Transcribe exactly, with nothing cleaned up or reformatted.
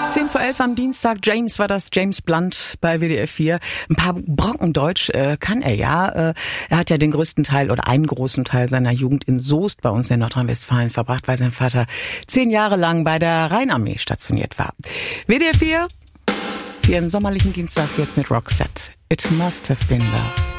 Zehn vor elf am Dienstag. James war das, James Blunt bei W D F vier. Ein paar Brocken Deutsch äh, kann er ja. Äh, er hat ja den größten Teil oder einen großen Teil seiner Jugend in Soest bei uns in Nordrhein-Westfalen verbracht, weil sein Vater zehn Jahre lang bei der Rheinarmee stationiert war. W D F vier für einen sommerlichen Dienstag jetzt mit Roxette. It must have been love.